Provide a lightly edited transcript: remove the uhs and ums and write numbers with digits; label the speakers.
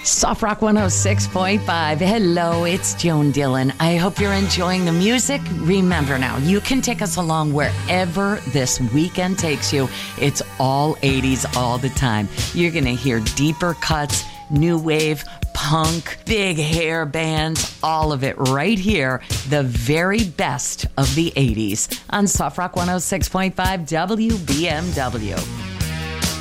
Speaker 1: Soft Rock 106.5. Hello, it's Joan Dillon. I hope you're enjoying the music. Remember now, you can take us along wherever this weekend takes you. It's all 80s all the time. You're going to hear deeper cuts, new wave, punk, big hair bands, all of it right here. The very best of the 80s on Soft Rock 106.5 WBMW.